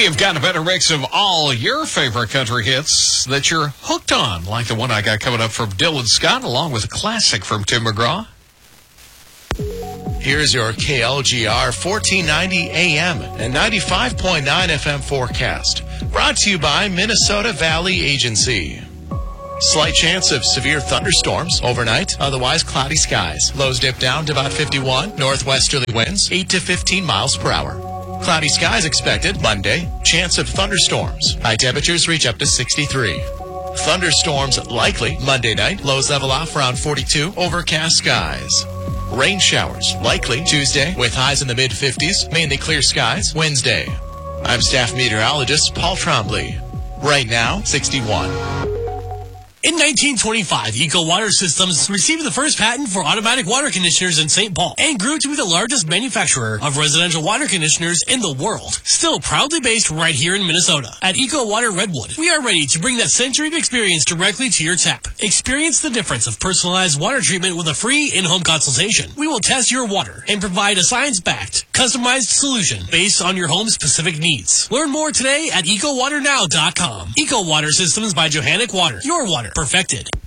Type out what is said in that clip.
We have got a better mix of all your favorite country hits that you're hooked on, like the one I got coming up from Dylan Scott, along with a classic from Tim McGraw. Here's your KLGR 1490 AM and 95.9 FM forecast. Brought to you by Minnesota Valley Agency. Slight chance of severe thunderstorms overnight, otherwise cloudy skies. Lows dip down to about 51. Northwesterly winds 8 to 15 miles per hour. Cloudy skies expected Monday. Chance of thunderstorms. High temperatures reach up to 63. Thunderstorms likely Monday night. Lows level off around 42. Overcast skies. Rain showers likely Tuesday with highs in the mid-50s. Mainly clear skies Wednesday. I'm staff meteorologist Paul Trombley. Right now, 61. In 1925, Eco Water Systems received the first patent for automatic water conditioners in St. Paul and grew to be the largest manufacturer of residential water conditioners in the world. Still proudly based right here in Minnesota. At Eco Water Redwood, we are ready to bring that century of experience directly to your tap. Experience the difference of personalized water treatment with a free in-home consultation. We will test your water and provide a science-backed, customized solution based on your home's specific needs. Learn more today at EcoWaterNow.com. Eco Water Systems by Johannec Water. Your water perfected.